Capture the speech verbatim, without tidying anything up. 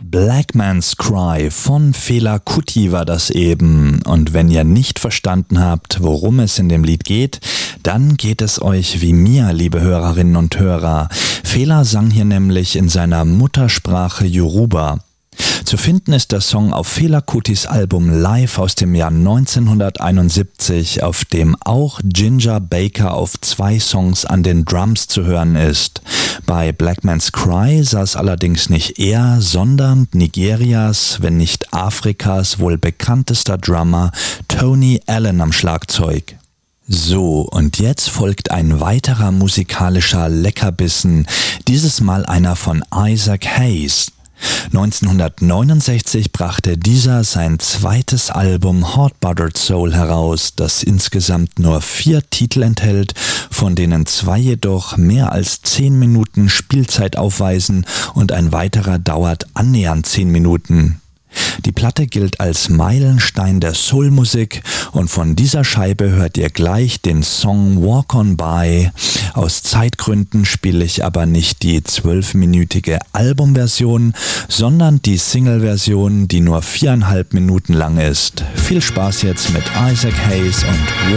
Black Man's Cry von Fela Kuti war das eben. Und wenn ihr nicht verstanden habt, worum es in dem Lied geht, dann geht es euch wie mir, liebe Hörerinnen und Hörer. Fela sang hier nämlich in seiner Muttersprache Yoruba. Zu finden ist der Song auf Fela Kutis Album Live aus dem Jahr neunzehnhunderteinundsiebzig, auf dem auch Ginger Baker auf zwei Songs an den Drums zu hören ist. Bei Black Man's Cry saß allerdings nicht er, sondern Nigerias, wenn nicht Afrikas wohl bekanntester Drummer Tony Allen am Schlagzeug. So, und jetzt folgt ein weiterer musikalischer Leckerbissen, dieses Mal einer von Isaac Hayes. neunzehnhundertneunundsechzig brachte dieser sein zweites Album Hot Buttered Soul heraus, das insgesamt nur vier Titel enthält, von denen zwei jedoch mehr als zehn Minuten Spielzeit aufweisen und ein weiterer dauert annähernd zehn Minuten. Die Platte gilt als Meilenstein der Soulmusik und von dieser Scheibe hört ihr gleich den Song Walk On By. Aus Zeitgründen spiele ich aber nicht die zwölfminütige Albumversion, sondern die Single-Version, die nur viereinhalb Minuten lang ist. Viel Spaß jetzt mit Isaac Hayes und